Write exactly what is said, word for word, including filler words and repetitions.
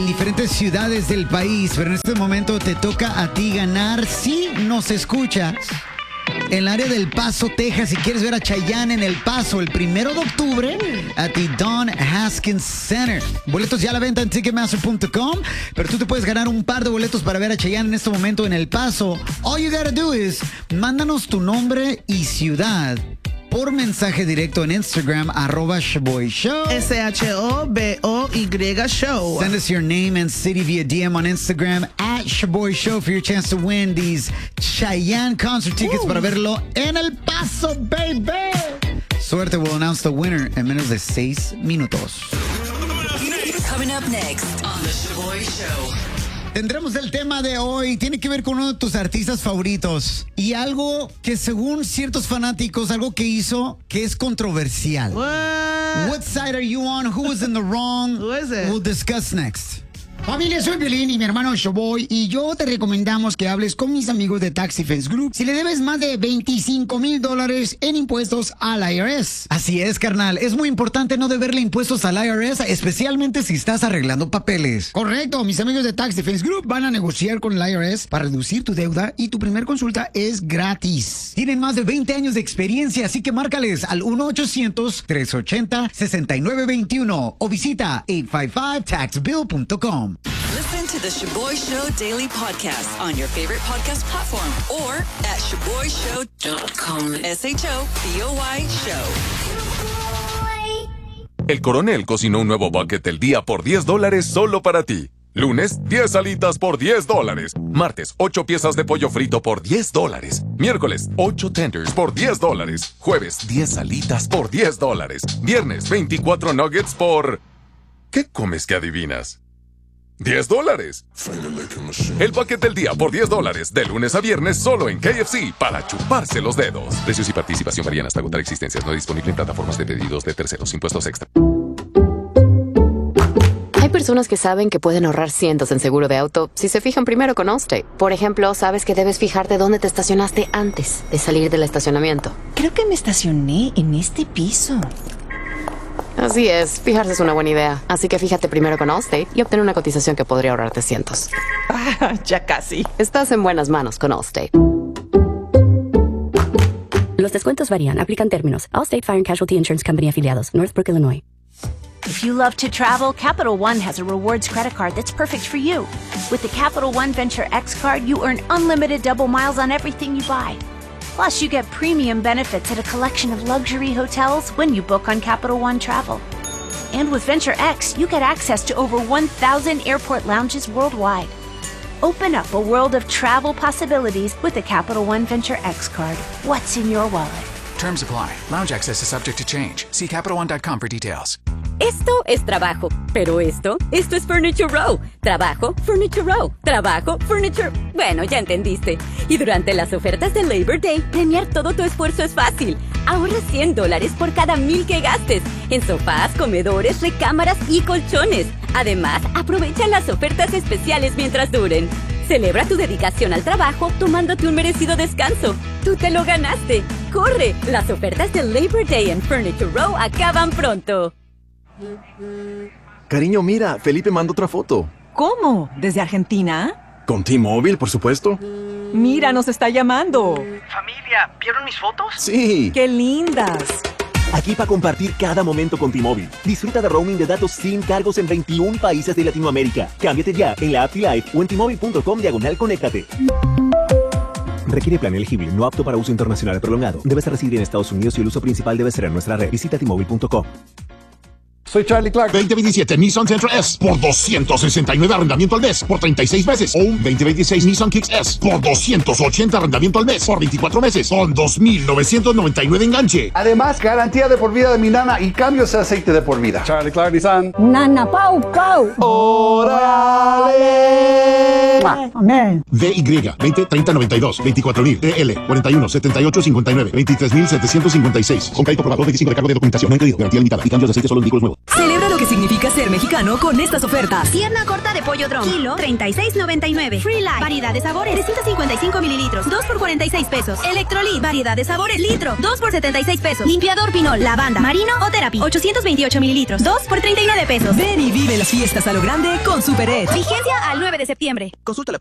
En diferentes ciudades del país, pero en este momento te toca a ti ganar si nos escuchas en el área del Paso, Texas. Si quieres ver a Chayanne en El Paso el primero de octubre at the Don Haskins Center. Boletos ya a la venta en ticketmaster punto com, pero tú te puedes ganar un par de boletos para ver a Chayanne en este momento en El Paso. All you gotta do is mándanos tu nombre y ciudad por mensaje directo en Instagram, arroba Shoboy Show. S H O B O Y Show. Send us your name and city via D M on Instagram, at Shoboy Show, for your chance to win these Chayanne concert tickets uh. para verlo en El Paso, baby. Suerte, we'll announce the winner en menos de seis minutos. Coming up next on the Shoboy Show. Tendremos el tema de hoy, tiene que ver con uno de tus artistas favoritos y algo que según ciertos fanáticos, algo que hizo que es controversial. What? What side are you on? Who was in the wrong? Who is it? We'll discuss next. Familia, soy Violín y mi hermano Shoboy y yo te recomendamos que hables con mis amigos de Tax Defense Group si le debes más de veinticinco mil dólares en impuestos al I R S. Así es, carnal. Es muy importante no deberle impuestos al I R S, especialmente si estás arreglando papeles. Correcto. Mis amigos de Tax Defense Group van a negociar con el I R S para reducir tu deuda y tu primer consulta es gratis. Tienen más de veinte años de experiencia, así que márcales al uno ochocientos, tres ochenta, sesenta y nueve veintiuno o visita ocho cinco cinco tax bill punto com. Listen to the Shoboy Show Daily Podcast on your favorite podcast platform or at shoboy show dot com. S H O B O Y Show. El Coronel cocinó un nuevo bucket del día por diez dólares solo para ti. Lunes, diez alitas por diez dólares. Martes, ocho piezas de pollo frito por diez dólares. Miércoles, ocho tenders por diez dólares. Jueves, diez alitas por diez dólares. Viernes, veinticuatro nuggets por... ¿Qué comes que adivinas? diez dólares. El paquete del día por diez dólares, de lunes a viernes, solo en K F C, para chuparse los dedos. Precios y participación varían hasta agotar existencias. No disponible en plataformas de pedidos de terceros. Impuestos extra. Hay personas que saben que pueden ahorrar cientos en seguro de auto si se fijan primero con Allstate. Por ejemplo, sabes que debes fijarte dónde te estacionaste antes de salir del estacionamiento. Creo que me estacioné en este piso. Así es, fijarse es una buena idea. Así que fíjate primero con Allstate y obtén una cotización que podría ahorrarte cientos. Ah, ya casi. Estás en buenas manos con Allstate. Los descuentos varían. Aplican términos. Allstate Fire and Casualty Insurance Company afiliados. Northbrook, Illinois. If you love to travel, Capital One has a rewards credit card that's perfect for you. With the Capital One Venture X card, you earn unlimited double miles on everything you buy. Plus, you get premium benefits at a collection of luxury hotels when you book on Capital One Travel. And with Venture X, you get access to over one thousand airport lounges worldwide. Open up a world of travel possibilities with the Capital One Venture X card. What's in your wallet? Terms apply. Lounge access is subject to change. See Capital One dot com for details. Esto es trabajo, pero esto, esto es Furniture Row. Trabajo, Furniture Row. Trabajo, Furniture... Bueno, ya entendiste. Y durante las ofertas de Labor Day, premiar todo tu esfuerzo es fácil. Ahorra cien dólares por cada mil que gastes en sofás, comedores, recámaras y colchones. Además, aprovecha las ofertas especiales mientras duren. Celebra tu dedicación al trabajo tomándote un merecido descanso. Tú te lo ganaste. ¡Corre! Las ofertas de Labor Day en Furniture Row acaban pronto. Cariño, mira, Felipe mandó otra foto. ¿Cómo? ¿Desde Argentina? Con T-Mobile, por supuesto. Mira, nos está llamando. Familia, ¿vieron mis fotos? Sí. ¡Qué lindas! Aquí para compartir cada momento con T-Mobile. Disfruta de roaming de datos sin cargos en veintiún países de Latinoamérica. Cámbiate ya en la app T-Life o en T Mobile punto com diagonal conéctate. Requiere plan elegible, no apto para uso internacional prolongado. Debes residir en Estados Unidos y el uso principal debe ser en nuestra red. Visita T Mobile punto com. Soy Charlie Clark. veinte veintisiete Nissan Sentra S por doscientos sesenta y nueve arrendamiento al mes por treinta y seis meses. O un veinte veintiséis Nissan Kicks S por doscientos ochenta arrendamiento al mes por veinticuatro meses con dos mil novecientos noventa y nueve enganche. Además, garantía de por vida de mi nana y cambios de aceite de por vida. Charlie Clark Nissan. Nana Pau Pau. ¡Órale! Amén. D Y veinte treinta noventa y dos, veinticuatro mil. D L cuarenta y uno setenta y ocho cincuenta y nueve, veintitrés mil setecientos cincuenta y seis. Con crédito aprobado, veinticinco de cargo de documentación. No incluido. Garantía limitada. Y cambios de aceite solo en vehículos nuevos. Celebra lo que significa ser mexicano con estas ofertas. Pierna corta de pollo dron. Kilo treinta y seis noventa y nueve. Free Life. Variedad de sabores. trescientos cincuenta y cinco mililitros. dos por cuarenta y seis pesos. Electrolit. Variedad de sabores. Litro. dos por setenta y seis pesos. Limpiador Pinol. Lavanda. Marino o Therapy. ochocientos veintiocho mililitros. dos por treinta y nueve pesos. Ven y vive las fiestas a lo grande con Super Edge. Vigencia al nueve de septiembre. Consulta la